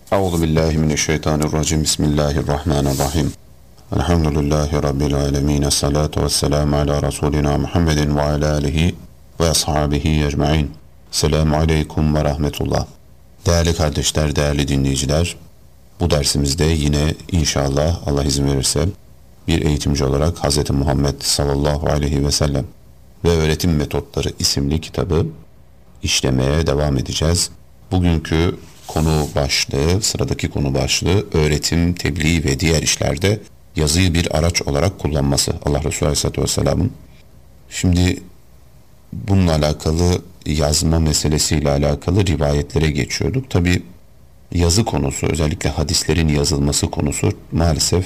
Euzu billahi mineşşeytanirracim. Bismillahirrahmanirrahim. Elhamdülillahi rabbil alamin. Essalatu vesselamu ala rasulina Muhammedin ve ala alihi ve ashabihi ecmaîn. Selamun aleyküm ve rahmetullah. Değerli kardeşler, değerli dinleyiciler, bu dersimizde yine inşallah Allah izin verirse bir eğitimci olarak Hz. Muhammed sallallahu aleyhi ve sellem ve öğretim metotları isimli kitabı işlemeye devam edeceğiz. Bugünkü konu başlığı, sıradaki konu başlığı öğretim, tebliğ ve diğer işlerde yazıyı bir araç olarak kullanması Allah Resulü Aleyhisselatü Vesselam'ın. Şimdi bununla alakalı, yazma meselesiyle alakalı rivayetlere geçiyorduk. Tabi yazı konusu, özellikle hadislerin yazılması konusu maalesef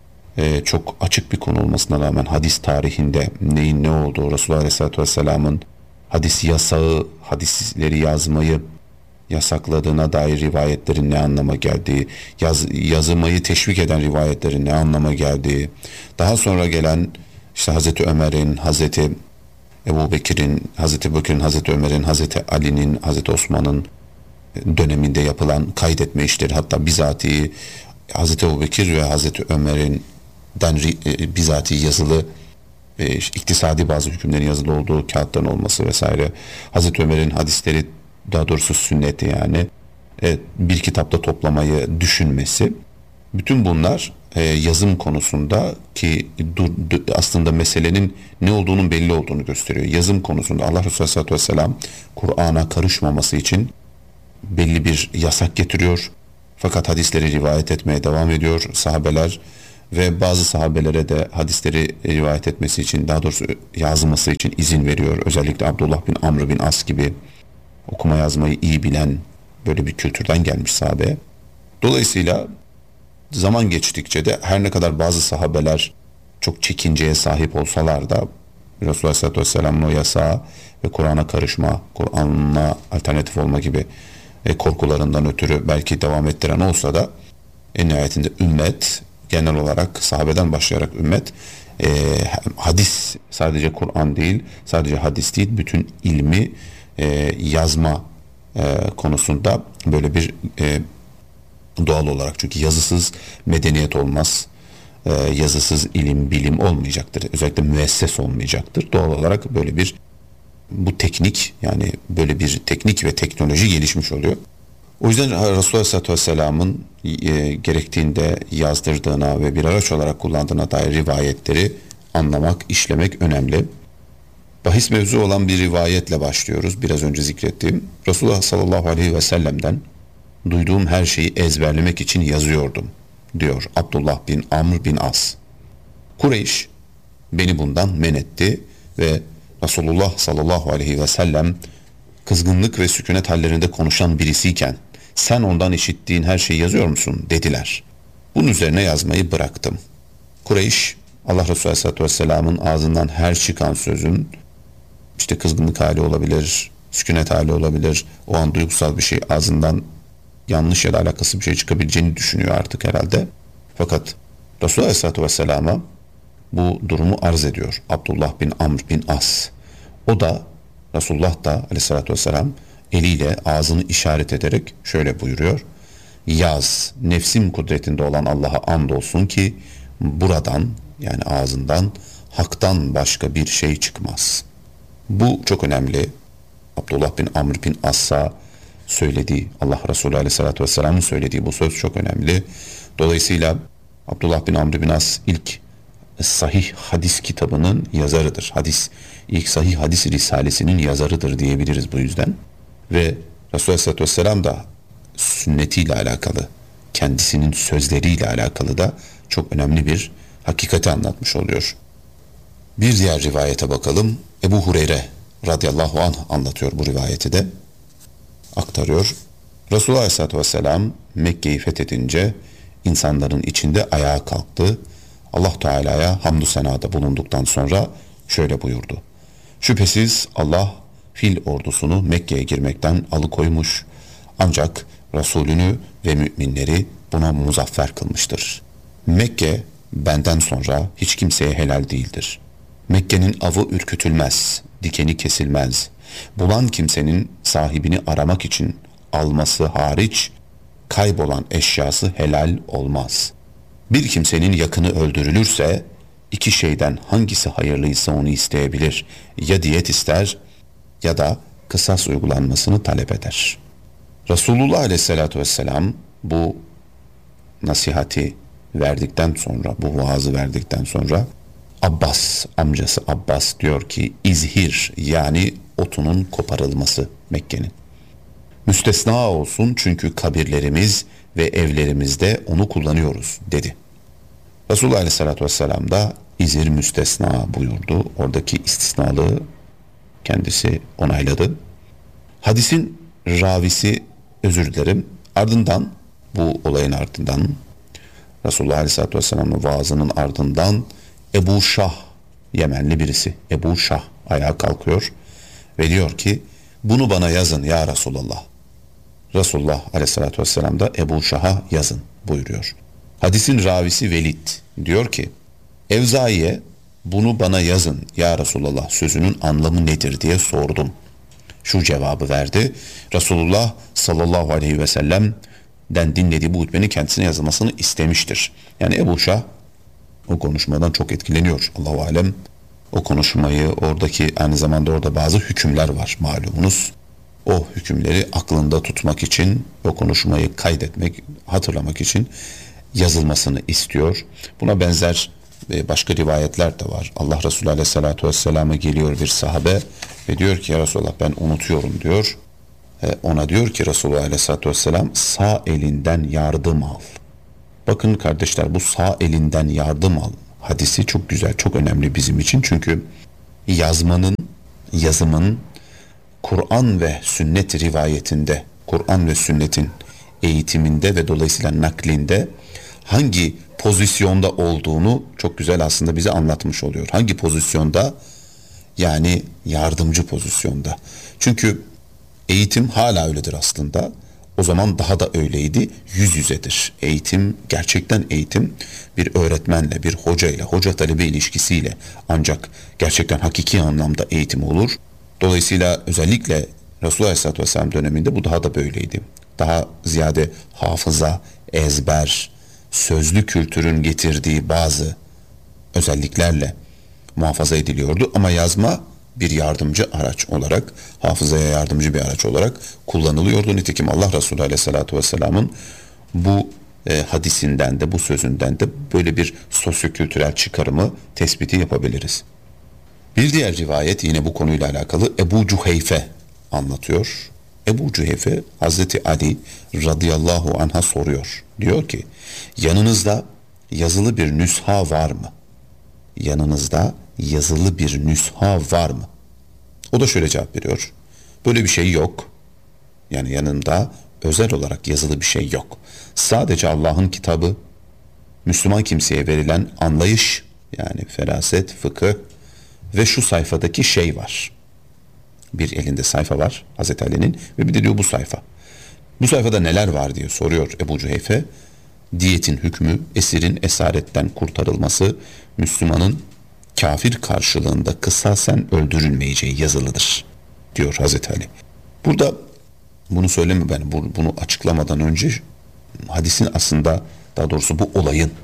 çok açık bir konu olmasına rağmen hadis tarihinde neyin ne olduğu, Resulullah Aleyhisselatü Vesselam'ın hadis yasağı, hadisleri yazmayı yasakladığına dair rivayetlerin ne anlama geldiği, yazmayı teşvik eden rivayetlerin ne anlama geldiği, daha sonra gelen işte Hazreti Ömer'in, Hazreti Ebu Bekir'in, Hazreti Ömer'in, Hazreti Ali'nin, Hazreti Osman'ın döneminde yapılan kaydetme işleri, hatta bizatihi Hazreti Ebu Bekir ve Hazreti Ömer'in bizatihi yazılı iktisadi bazı hükümlerin yazılı olduğu kağıtların olması vesaire, Hazreti Ömer'in hadisleri, daha doğrusu sünneti yani bir kitapta toplamayı düşünmesi, bütün bunlar yazım konusunda ki aslında meselenin ne olduğunun belli olduğunu gösteriyor. Yazım konusunda Allah Resulü Aleyhisselatü Vesselam Kur'an'a karışmaması için belli bir yasak getiriyor. Fakat hadisleri rivayet etmeye devam ediyor sahabeler ve bazı sahabelere de hadisleri rivayet etmesi için, daha doğrusu yazması için izin veriyor. Özellikle Abdullah bin Amr bin As gibi okuma yazmayı iyi bilen, böyle bir kültürden gelmiş sahabe. Dolayısıyla zaman geçtikçe de her ne kadar bazı sahabeler çok çekinceye sahip olsalar da Resulullah Aleyhisselatü Vesselam'ın o yasağı ve Kur'an'a karışma, Kur'an'a alternatif olma gibi korkularından ötürü belki devam ettiren olsa da en nihayetinde ümmet, genel olarak sahabeden başlayarak ümmet hadis, sadece Kur'an değil, sadece hadis değil, bütün ilmi yazma konusunda böyle bir doğal olarak, çünkü yazısız medeniyet olmaz, yazısız ilim, bilim olmayacaktır, özellikle müesses olmayacaktır. Doğal olarak böyle bir böyle bir teknik ve teknoloji gelişmiş oluyor. O yüzden Resulullah Aleyhisselatü Vesselam'ın gerektiğinde yazdırdığına ve bir araç olarak kullandığına dair rivayetleri anlamak, işlemek önemli. Bahis mevzu olan bir rivayetle başlıyoruz. Biraz önce zikrettiğim Resulullah sallallahu aleyhi ve sellem'den duyduğum her şeyi ezberlemek için yazıyordum diyor Abdullah bin Amr bin As. Kureyş beni bundan men etti ve Resulullah sallallahu aleyhi ve sellem kızgınlık ve sükunet hallerinde konuşan birisiyken sen ondan işittiğin her şeyi yazıyor musun dediler. Bunun üzerine yazmayı bıraktım. Kureyş, Allah Resulü Aleyhisselatü Vesselam'ın ağzından her çıkan sözün, işte kızgınlık hali olabilir, sükunet hali olabilir, o an duygusal bir şey, ağzından yanlış ya da alakası bir şey çıkabileceğini düşünüyor artık herhalde. Fakat Resulullah Aleyhisselatü Vesselam'a bu durumu arz ediyor Abdullah bin Amr bin As. O da, Resulullah da Aleyhisselatü Vesselam eliyle ağzını işaret ederek şöyle buyuruyor: yaz, nefsim kudretinde olan Allah'a andolsun ki buradan, yani ağzından, haktan başka bir şey çıkmaz. Bu çok önemli. Abdullah bin Amr bin As'a söylediği, Allah Resulü Aleyhisselatü Vesselam'ın söylediği bu söz çok önemli. Dolayısıyla Abdullah bin Amr bin As ilk sahih hadis kitabının yazarıdır. İlk sahih hadis risalesinin yazarıdır diyebiliriz bu yüzden. Ve Resulü Aleyhisselatü Vesselam da sünnetiyle alakalı, kendisinin sözleriyle alakalı da çok önemli bir hakikati anlatmış oluyor. Bir diğer rivayete bakalım. Ebu Hureyre radıyallahu anh anlatıyor bu rivayeti de. Aktarıyor. Resulullah Aleyhisselatü Vesselam Mekke'yi fethedince insanların içinde ayağa kalktı. Allah Teala'ya hamdü senada bulunduktan sonra şöyle buyurdu: şüphesiz Allah fil ordusunu Mekke'ye girmekten alıkoymuş, ancak Resulünü ve müminleri buna muzaffer kılmıştır. Mekke benden sonra hiç kimseye helal değildir. Mekke'nin avı ürkütülmez, dikeni kesilmez. Bulan kimsenin sahibini aramak için alması hariç kaybolan eşyası helal olmaz. Bir kimsenin yakını öldürülürse iki şeyden hangisi hayırlıysa onu isteyebilir. Ya diyet ister ya da kısas uygulanmasını talep eder. Resulullah Aleyhisselatü Vesselam bu nasihati verdikten sonra, bu vaazı verdikten sonra Abbas, amcası Abbas diyor ki izhir, yani otunun koparılması Mekke'nin. Müstesna olsun çünkü kabirlerimiz ve evlerimizde onu kullanıyoruz dedi. Resulullah Aleyhisselatü Vesselam da izhir müstesna buyurdu. Oradaki istisnalığı kendisi onayladı. Hadisin ravisi, özür dilerim, ardından, bu olayın ardından, Resulullah Aleyhisselatü Vesselam'ın vaazının ardından Ebu Şah, Yemenli birisi, Ebu Şah ayağa kalkıyor ve diyor ki bunu bana yazın ya Resulullah. Resulullah Aleyhisselatü Vesselam da Ebu Şah'a yazın buyuruyor. Hadisin ravisi Velid diyor ki Evzai'ye bunu bana yazın ya Resulullah sözünün anlamı nedir diye sordum. Şu cevabı verdi. Resulullah sallallahu aleyhi ve sellem'den dinlediği bu hutbenin kendisine yazılmasını istemiştir. Yani Ebu Şah o konuşmadan çok etkileniyor. Allahu alem o konuşmayı, oradaki aynı zamanda orada bazı hükümler var malumunuz. O hükümleri aklında tutmak için, o konuşmayı kaydetmek, hatırlamak için yazılmasını istiyor. Buna benzer başka rivayetler de var. Allah Resulü Aleyhisselatü Vesselam'a geliyor bir sahabe ve diyor ki ya Resulallah ben unutuyorum diyor. Ona diyor ki Resulullah Aleyhisselatü Vesselam sağ elinden yardım al. Bakın kardeşler, bu sağ elinden yardım al hadisi çok güzel, çok önemli bizim için. Çünkü yazımın Kur'an ve sünnet rivayetinde, Kur'an ve sünnetin eğitiminde ve dolayısıyla naklinde hangi pozisyonda olduğunu çok güzel aslında bize anlatmış oluyor. Hangi pozisyonda? Yani yardımcı pozisyonda. Çünkü eğitim hala öyledir aslında. O zaman daha da öyleydi. Yüz yüzedir. Eğitim, gerçekten eğitim bir öğretmenle, bir hocayla, hoca talebe ilişkisiyle ancak gerçekten hakiki anlamda eğitim olur. Dolayısıyla özellikle Resulullah Aleyhisselatü Vesselam döneminde bu daha da böyleydi. Daha ziyade hafıza, ezber, sözlü kültürün getirdiği bazı özelliklerle muhafaza ediliyordu. Ama yazma bir yardımcı araç olarak, hafızaya yardımcı bir araç olarak kullanılıyordu. Nitekim Allah Resulü Aleyhisselatü Vesselam'ın bu hadisinden de, bu sözünden de böyle bir sosyokültürel çıkarımı, tespiti yapabiliriz. Bir diğer rivayet yine bu konuyla alakalı Ebu Cüheyfe anlatıyor. Ebu Cüheyfe Hazreti Ali radıyallahu anh'a soruyor. Diyor ki yanınızda yazılı bir nüsha var mı? Yanınızda yazılı bir nüsha var mı? O da şöyle cevap veriyor. Böyle bir şey yok. Yani yanında özel olarak yazılı bir şey yok. Sadece Allah'ın kitabı, Müslüman kimseye verilen anlayış, yani feraset, fıkıh ve şu sayfadaki şey var. Bir elinde sayfa var Hazreti Ali'nin ve bir de diyor bu sayfa. Bu sayfada neler var diye soruyor Ebu Cüheyfe. Diyetin hükmü, esirin esaretten kurtarılması, Müslümanın kafir karşılığında kısasen öldürülmeyeceği yazılıdır diyor Hazreti Ali. Burada bunu söyleme, ben bunu açıklamadan önce hadisin aslında, daha doğrusu bu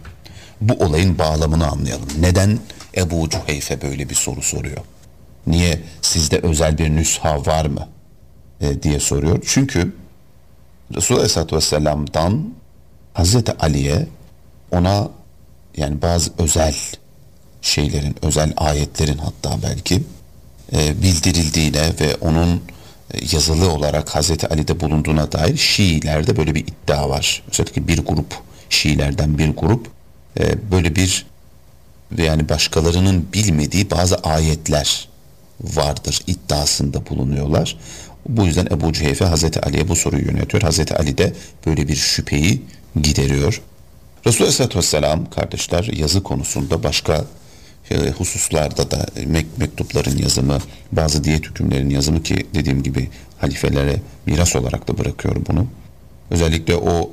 olayın bağlamını anlayalım. Neden Ebu Cüheyfe böyle bir soru soruyor? Niye sizde özel bir nüsha var mı diye soruyor. Çünkü Resulullah Aleyhisselatü Vesselam'dan Hazreti Ali'ye, ona yani bazı özel şeylerin, özel ayetlerin hatta belki bildirildiğine ve onun yazılı olarak Hazreti Ali'de bulunduğuna dair Şiilerde böyle bir iddia var. Özellikle bir grup, Şiilerden bir grup böyle bir, yani başkalarının bilmediği bazı ayetler vardır iddiasında bulunuyorlar. Bu yüzden Ebu Cüheyfe Hazreti Ali'ye bu soruyu yöneltiyor. Hazreti Ali de böyle bir şüpheyi gideriyor. Resulullah Aleyhisselatü Vesselam kardeşler yazı konusunda başka hususlarda da mektupların yazımı, bazı diyet hükümlerinin yazımı, ki dediğim gibi halifelere miras olarak da bırakıyor bunu. Özellikle o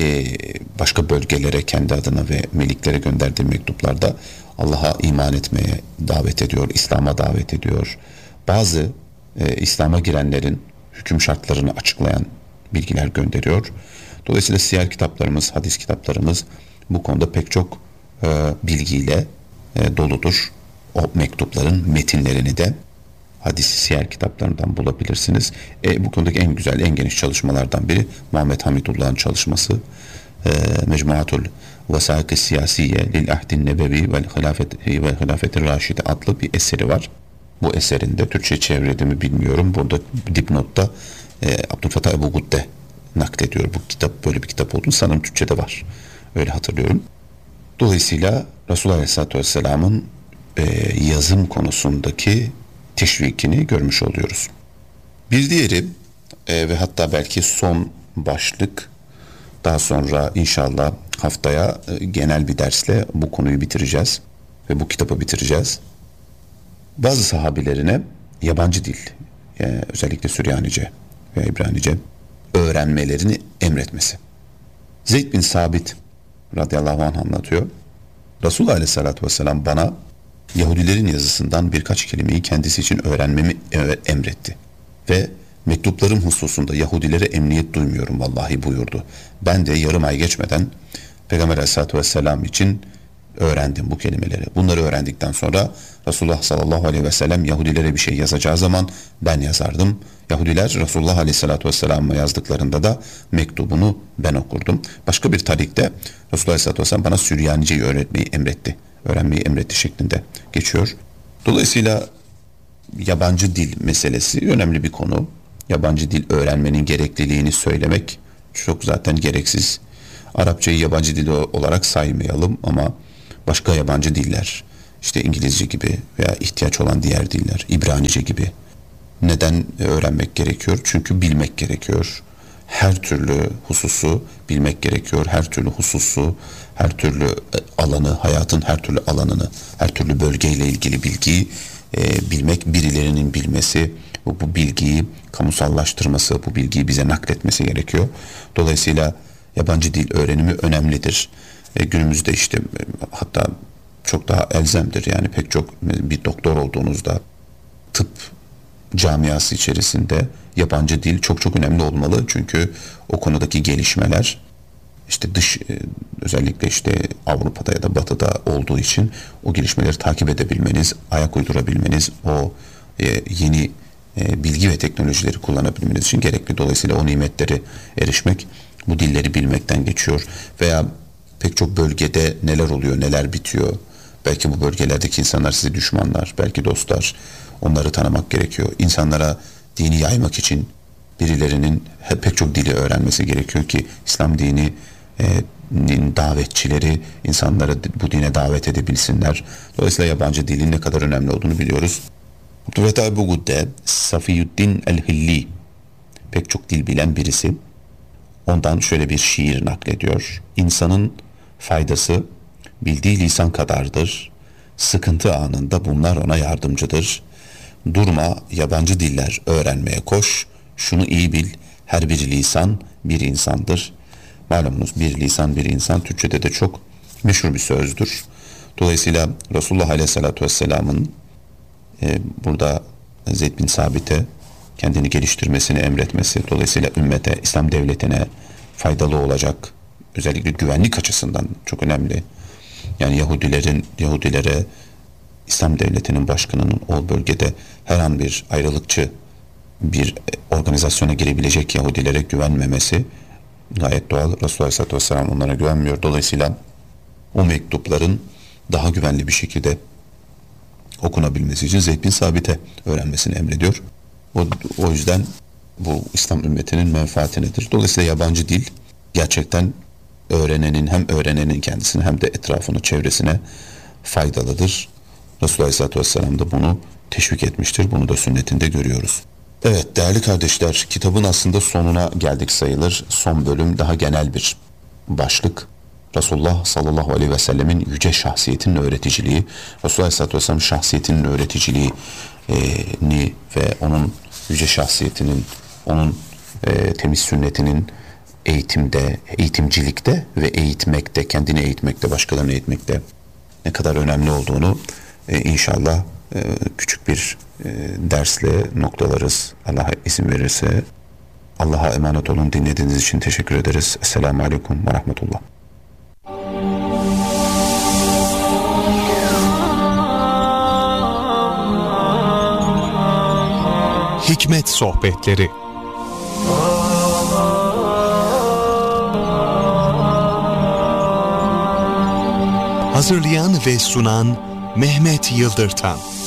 başka bölgelere kendi adına ve meliklere gönderdiği mektuplarda Allah'a iman etmeye davet ediyor, İslam'a davet ediyor. Bazı İslam'a girenlerin hüküm şartlarını açıklayan bilgiler gönderiyor. Dolayısıyla siyer kitaplarımız, hadis kitaplarımız bu konuda pek çok bilgiyle doludur. O mektupların metinlerini de hadis siyer kitaplarından bulabilirsiniz. Bu konudaki en güzel, en geniş çalışmalardan biri Muhammed Hamidullah'ın çalışması. Mecmuatul Vesâik-i Siyasiye lil Ahdin Nebevi vel Hilafeti Raşide adlı bir eseri var. Bu eserinde Türkçe çevredi mi bilmiyorum. Burada dipnotta Abdülfettah Ebu Gudde naklediyor. Bu kitap böyle bir kitap olduğunu sanırım Türkçe'de var. Öyle hatırlıyorum. Dolayısıyla Resulullah Aleyhisselatü Vesselam'ın yazım konusundaki teşvikini görmüş oluyoruz. Bir diğeri ve hatta belki son başlık, daha sonra inşallah haftaya genel bir dersle bu konuyu bitireceğiz ve bu kitabı bitireceğiz. Bazı sahabilerine yabancı dil, yani özellikle Süryanice ve İbranice öğrenmelerini emretmesi. Zeyd bin Sabit radıyallahu anh anlatıyor. Resulullah aleyhissalatü vesselam bana Yahudilerin yazısından birkaç kelimeyi kendisi için öğrenmemi emretti. Ve mektuplarım hususunda Yahudilere emniyet duymuyorum vallahi buyurdu. Ben de yarım ay geçmeden Peygamber aleyhissalatü vesselam için öğrendim bu kelimeleri. Bunları öğrendikten sonra Resulullah sallallahu aleyhi ve sellem Yahudilere bir şey yazacağı zaman ben yazardım. Yahudiler Resulullah aleyhissalatü vesselam'a yazdıklarında da mektubunu ben okurdum. Başka bir tarikte Resulullah aleyhissalatü vesselam bana Süryanice'yi öğrenmeyi emretti şeklinde geçiyor. Dolayısıyla yabancı dil meselesi önemli bir konu. Yabancı dil öğrenmenin gerekliliğini söylemek çok zaten gereksiz. Arapçayı yabancı dil olarak saymayalım ama başka yabancı diller, işte İngilizce gibi veya ihtiyaç olan diğer diller, İbranice gibi. Neden öğrenmek gerekiyor? Çünkü bilmek gerekiyor. Her türlü hususu bilmek gerekiyor. Her türlü hususu, her türlü alanı, hayatın her türlü alanını, her türlü bölgeyle ilgili bilgiyi bilmek, birilerinin bilmesi, bu bilgiyi kamusallaştırması, bu bilgiyi bize nakletmesi gerekiyor. Dolayısıyla yabancı dil öğrenimi önemlidir. Günümüzde işte hatta çok daha elzemdir. Yani pek çok bir doktor olduğunuzda tıp camiası içerisinde yabancı dil çok çok önemli olmalı. Çünkü o konudaki gelişmeler işte özellikle işte Avrupa'da ya da Batı'da olduğu için o gelişmeleri takip edebilmeniz, ayak uydurabilmeniz, o yeni bilgi ve teknolojileri kullanabilmeniz için gerekli. Dolayısıyla o nimetleri erişmek bu dilleri bilmekten geçiyor. Veya pek çok bölgede neler oluyor, neler bitiyor. Belki bu bölgelerdeki insanlar size düşmanlar, belki dostlar. Onları tanımak gerekiyor. İnsanlara dini yaymak için birilerinin pek çok dili öğrenmesi gerekiyor ki İslam dini davetçileri insanları bu dine davet edebilsinler. Dolayısıyla yabancı dilin ne kadar önemli olduğunu biliyoruz. Abdülfettah Ebu Gudde, Safiyüddin el-Hilli, pek çok dil bilen birisi. Ondan şöyle bir şiir naklediyor. İnsanın faydası bildiği lisan kadardır. Sıkıntı anında bunlar ona yardımcıdır. Durma, yabancı diller öğrenmeye koş. Şunu iyi bil, her bir lisan bir insandır. Malumunuz bir lisan bir insan Türkçe'de de çok meşhur bir sözdür. Dolayısıyla Resulullah Aleyhisselatü Vesselam'ın burada Zeyd bin Sabit'e kendini geliştirmesini emretmesi, dolayısıyla ümmete, İslam devletine faydalı olacak, özellikle güvenlik açısından çok önemli. Yani Yahudilere İslam devletinin başkanının o bölgede her an bir ayrılıkçı bir organizasyona girebilecek Yahudilere güvenmemesi gayet doğal. Resulullah Aleyhisselatü Vesselam onlara güvenmiyor. Dolayısıyla o mektupların daha güvenli bir şekilde okunabilmesi için Zeyd bin Sabit'e öğrenmesini emrediyor. O yüzden bu İslam ümmetinin menfaatinedir. Dolayısıyla yabancı dil gerçekten hem öğrenenin kendisine hem de etrafını, çevresine faydalıdır. Resulullah Aleyhisselatü Vesselam da bunu teşvik etmiştir. Bunu da sünnetinde görüyoruz. Evet değerli kardeşler, kitabın aslında sonuna geldik sayılır. Son bölüm daha genel bir başlık. Resulullah sallallahu aleyhi ve sellemin yüce şahsiyetinin öğreticiliği, Resulullah aleyhissalatü vesselam şahsiyetinin öğreticiliğini ve onun yüce şahsiyetinin, onun temiz sünnetinin eğitimcilikte ve eğitmekte, kendini eğitmekte, başkalarını eğitmekte ne kadar önemli olduğunu inşallah küçük bir dersle noktalarız. Allah izin verirse Allah'a emanet olun. Dinlediğiniz için teşekkür ederiz. Esselamu Aleyküm ve Rahmetullah. Hikmet Sohbetleri. Hazırlayan ve sunan Mehmet Yıldırtan.